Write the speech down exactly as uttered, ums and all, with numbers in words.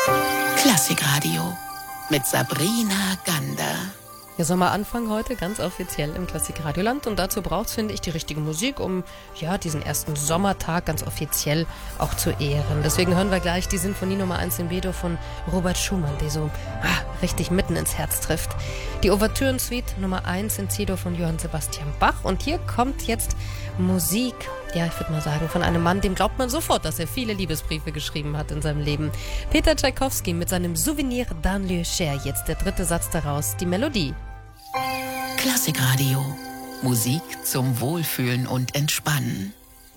Klassikradio mit Sabrina Gander. Ja, Sommeranfang heute ganz offiziell im Klassikradioland und dazu braucht es, finde ich, die richtige Musik, um ja diesen ersten Sommertag ganz offiziell auch zu ehren. Deswegen hören wir gleich die Sinfonie Nummer eins in B-Dur von Robert Schumann, die so ah, richtig mitten ins Herz trifft. Die Ouvertüren-Suite Nummer eins in C-Dur von Johann Sebastian Bach und hier kommt jetzt Musik, ja, ich würde mal sagen, von einem Mann, dem glaubt man sofort, dass er viele Liebesbriefe geschrieben hat in seinem Leben. Peter Tschaikowski mit seinem Souvenir d'un lieu cher, jetzt der dritte Satz daraus, die Melodie. Klassikradio. Musik zum Wohlfühlen und Entspannen.